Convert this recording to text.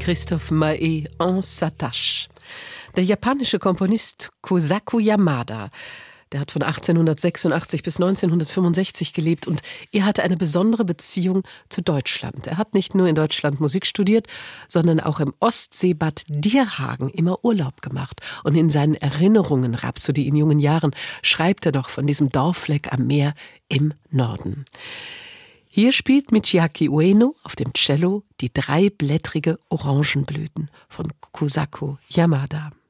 Christophe Maé en Satache. Der japanische Komponist Kosaku Yamada, der hat von 1886 bis 1965 gelebt und er hatte eine besondere Beziehung zu Deutschland. Er hat nicht nur in Deutschland Musik studiert, sondern auch im Ostseebad Dierhagen immer Urlaub gemacht. Und in seinen Erinnerungen, Rhapsodie in jungen Jahren, schreibt er doch von diesem Dorffleck am Meer im Norden. Hier spielt Michiaki Ueno auf dem Cello die dreiblättrige Orangenblüten von Kosaku Yamada.